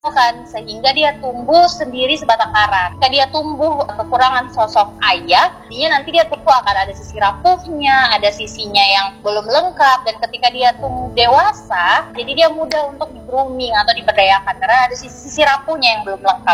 kan, sehingga dia tumbuh sendiri sebatang kara. Ketika dia tumbuh kekurangan sosok ayah, dia nanti dia tumbuh akan ada sisi rapuhnya, ada sisinya yang belum lengkap, dan ketika dia tumbuh dewasa, jadi dia mudah untuk di-grooming atau diberdayakan karena ada sisi rapuhnya yang belum lengkap.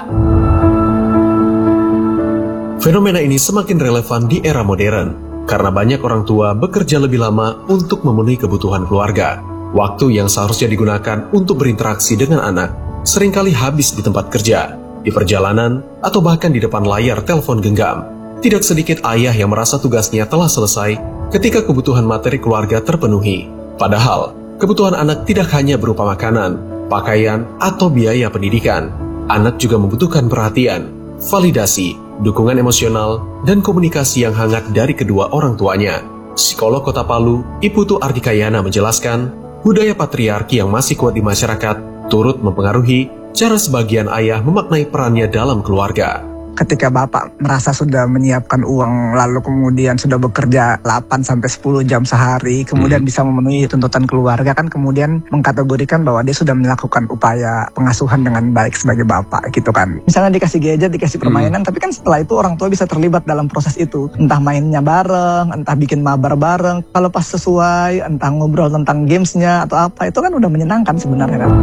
Fenomena ini semakin relevan di era modern karena banyak orang tua bekerja lebih lama untuk memenuhi kebutuhan keluarga. Waktu yang seharusnya digunakan untuk berinteraksi dengan anak seringkali habis di tempat kerja, di perjalanan, atau bahkan di depan layar telepon genggam. Tidak sedikit ayah yang merasa tugasnya telah selesai ketika kebutuhan materi keluarga terpenuhi. Padahal, kebutuhan anak tidak hanya berupa makanan, pakaian, atau biaya pendidikan. Anak juga membutuhkan perhatian, validasi, dukungan emosional, dan komunikasi yang hangat dari kedua orang tuanya. Psikolog Kota Palu, Iputu Ardikayana menjelaskan, budaya patriarki yang masih kuat di masyarakat turut mempengaruhi cara sebagian ayah memaknai perannya dalam keluarga. Ketika bapak merasa sudah menyiapkan uang, lalu kemudian sudah bekerja 8-10 jam sehari, kemudian bisa memenuhi tuntutan keluarga, kan kemudian mengkategorikan bahwa dia sudah melakukan upaya pengasuhan dengan baik sebagai bapak gitu kan. Misalnya dikasih gadget, dikasih permainan, tapi kan setelah itu orang tua bisa terlibat dalam proses itu. Entah mainnya bareng, entah bikin mabar bareng. Kalau pas sesuai, entah ngobrol tentang gamesnya atau apa, itu kan udah menyenangkan sebenarnya kan.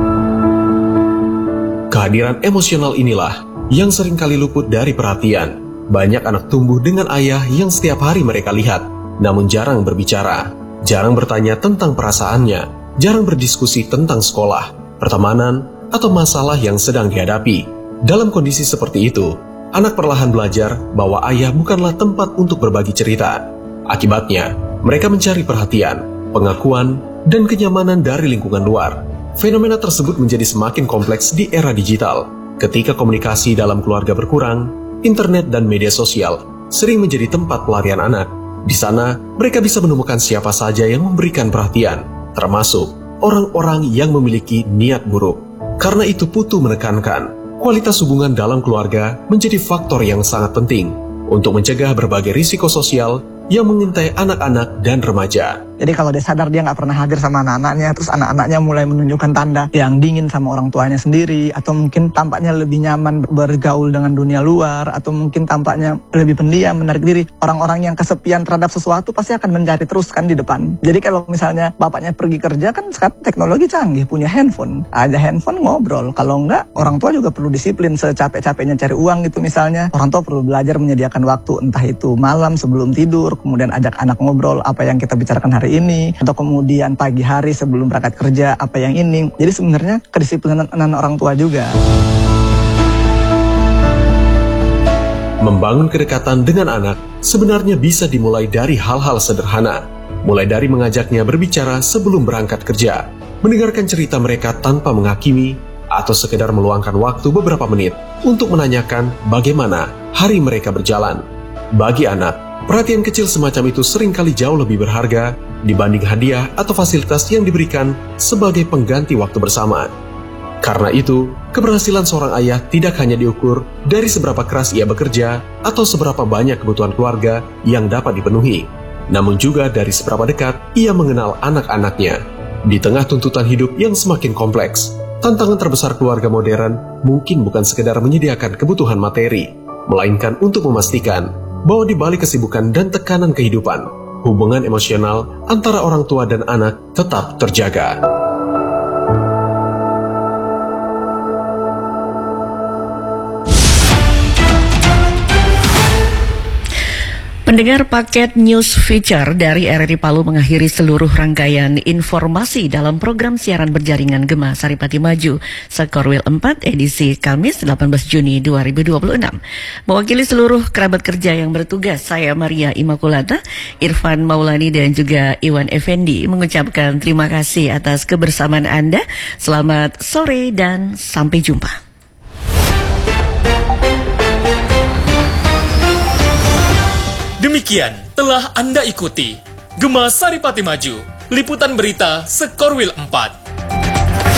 Kehadiran emosional inilah yang seringkali luput dari perhatian. Banyak anak tumbuh dengan ayah yang setiap hari mereka lihat, namun jarang berbicara, jarang bertanya tentang perasaannya, jarang berdiskusi tentang sekolah, pertemanan, atau masalah yang sedang dihadapi. Dalam kondisi seperti itu, anak perlahan belajar bahwa ayah bukanlah tempat untuk berbagi cerita. Akibatnya, mereka mencari perhatian, pengakuan, dan kenyamanan dari lingkungan luar. Fenomena tersebut menjadi semakin kompleks di era digital. Ketika komunikasi dalam keluarga berkurang, internet dan media sosial sering menjadi tempat pelarian anak. Di sana, mereka bisa menemukan siapa saja yang memberikan perhatian, termasuk orang-orang yang memiliki niat buruk. Karena itu Putu menekankan, kualitas hubungan dalam keluarga menjadi faktor yang sangat penting untuk mencegah berbagai risiko sosial yang mengintai anak-anak dan remaja. Jadi kalau dia sadar dia nggak pernah hadir sama anak-anaknya, terus anak-anaknya mulai menunjukkan tanda yang dingin sama orang tuanya sendiri, atau mungkin tampaknya lebih nyaman bergaul dengan dunia luar, atau mungkin tampaknya lebih pendiam, menarik diri. Orang-orang yang kesepian terhadap sesuatu pasti akan mencari terus kan di depan. Jadi kalau misalnya bapaknya pergi kerja, kan sekarang teknologi canggih, punya handphone. Ada handphone ngobrol. Kalau enggak, orang tua juga perlu disiplin secapek-capeknya cari uang gitu misalnya. Orang tua perlu belajar menyediakan waktu, entah itu malam sebelum tidur, kemudian ajak anak ngobrol apa yang kita bicarakan hari ini, atau kemudian pagi hari sebelum berangkat kerja apa yang ini. Jadi sebenarnya kedisiplinan orang tua juga. Membangun kedekatan dengan anak sebenarnya bisa dimulai dari hal-hal sederhana. Mulai dari mengajaknya berbicara sebelum berangkat kerja, mendengarkan cerita mereka tanpa menghakimi, atau sekedar meluangkan waktu beberapa menit untuk menanyakan bagaimana hari mereka berjalan. Bagi anak, perhatian kecil semacam itu seringkali jauh lebih berharga dibanding hadiah atau fasilitas yang diberikan sebagai pengganti waktu bersama. Karena itu, keberhasilan seorang ayah tidak hanya diukur dari seberapa keras ia bekerja atau seberapa banyak kebutuhan keluarga yang dapat dipenuhi, namun juga dari seberapa dekat ia mengenal anak-anaknya. Di tengah tuntutan hidup yang semakin kompleks, tantangan terbesar keluarga modern mungkin bukan sekedar menyediakan kebutuhan materi, melainkan untuk memastikan bahwa di balik kesibukan dan tekanan kehidupan, hubungan emosional antara orang tua dan anak tetap terjaga. Pendengar, paket news feature dari RRI Palu mengakhiri seluruh rangkaian informasi dalam program siaran berjaringan Gema Saripati Maju Sekorwil 4 edisi Kamis 18 Juni 2026. Mewakili seluruh kerabat kerja yang bertugas, saya Maria Immaculata, Irfan Maulani dan juga Iwan Effendi mengucapkan terima kasih atas kebersamaan Anda. Selamat sore dan sampai jumpa. Demikian telah Anda ikuti Gema Saripati Maju, liputan berita Sekorwil 4.